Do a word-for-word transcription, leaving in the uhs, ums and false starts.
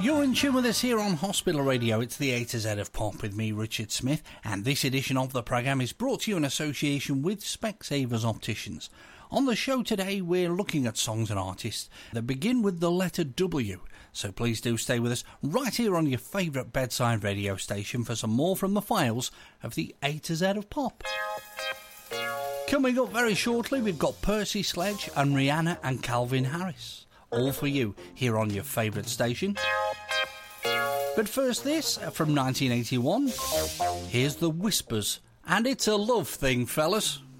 You're in tune with us here on Hospital Radio. It's the A to Z of Pop with me, Richard Smith, and this edition of the programme is brought to you in association with Specsavers Opticians. On the show today, we're looking at songs and artists that begin with the letter W, so please do stay with us right here on your favourite bedside radio station for some more from the files of the A to Z of Pop. Coming up very shortly, we've got Percy Sledge and Rihanna and Calvin Harris. All for you here on your favourite station. But first this, from nineteen eighty-one, here's The Whispers, and it's a love thing, fellas.